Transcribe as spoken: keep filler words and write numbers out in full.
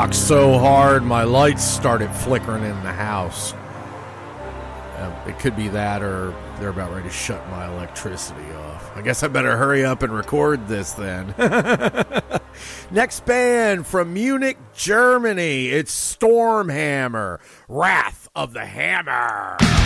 rocked so hard my lights started flickering in the house. Uh, it could be that, or they're about ready to shut my electricity off. I guess I better hurry up and record this then. Next band from Munich, Germany. It's Stormhammer, Wrath of the Hammer.